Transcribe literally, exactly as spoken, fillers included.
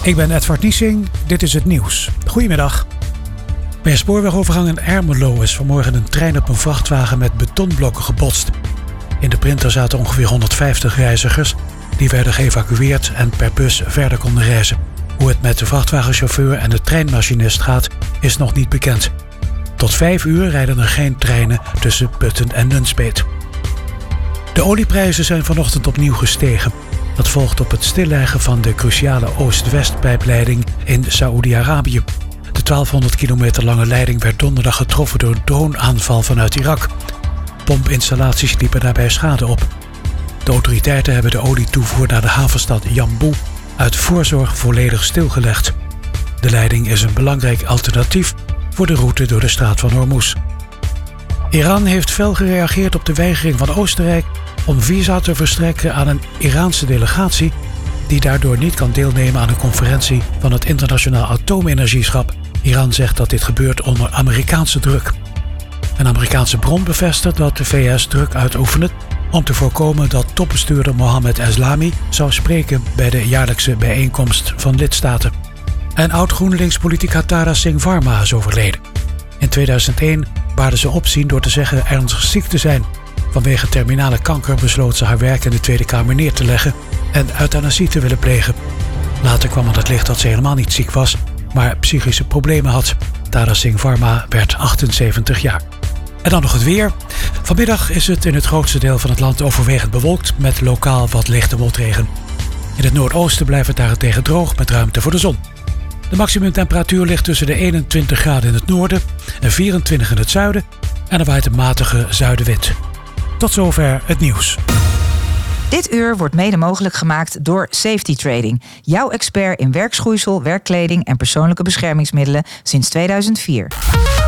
Ik ben Edward Niesing, dit is het nieuws. Goedemiddag. Bij een spoorwegovergang in Ermelo is vanmorgen een trein op een vrachtwagen met betonblokken gebotst. In de printer zaten ongeveer honderdvijftig reizigers. Die werden geëvacueerd en per bus verder konden reizen. Hoe het met de vrachtwagenchauffeur en de treinmachinist gaat, is nog niet bekend. Tot vijf uur rijden er geen treinen tussen Putten en Nunspeet. De olieprijzen zijn vanochtend opnieuw gestegen. Dat volgt op het stilleggen van de cruciale Oost-West-pijpleiding in Saoedi-Arabië. De twaalfhonderd kilometer lange leiding werd donderdag getroffen door een droneaanval vanuit Irak. Pompinstallaties liepen daarbij schade op. De autoriteiten hebben de olietoevoer naar de havenstad Jambu uit voorzorg volledig stilgelegd. De leiding is een belangrijk alternatief voor de route door de straat van Hormuz. Iran heeft fel gereageerd op de weigering van Oostenrijk om visa te verstrekken aan een Iraanse delegatie die daardoor niet kan deelnemen aan een conferentie van het Internationaal Atoomenergieschap. Iran zegt dat dit gebeurt onder Amerikaanse druk. Een Amerikaanse bron bevestigt dat de V S druk uitoefent om te voorkomen dat topbestuurder Mohammed Eslami zou spreken bij de jaarlijkse bijeenkomst van lidstaten. En oud-GroenLinks-politica Tara Singh Varma is overleden. In tweeduizend één baarde ze opzien door te zeggen ernstig ziek te zijn. Vanwege terminale kanker besloot ze haar werk in de Tweede Kamer neer te leggen en euthanasie te willen plegen. Later kwam aan het licht dat ze helemaal niet ziek was, maar psychische problemen had. Tara Singh Varma werd achtenzeventig jaar. En dan nog het weer. Vanmiddag is het in het grootste deel van het land overwegend bewolkt met lokaal wat lichte motregen. In het noordoosten blijft het daarentegen droog met ruimte voor de zon. De maximumtemperatuur ligt tussen de eenentwintig graden in het noorden en vierentwintig in het zuiden en er waait een matige zuidenwind. Tot zover het nieuws. Dit uur wordt mede mogelijk gemaakt door Safety Trading. Jouw expert in werkschoeisel, werkkleding en persoonlijke beschermingsmiddelen sinds tweeduizend vier.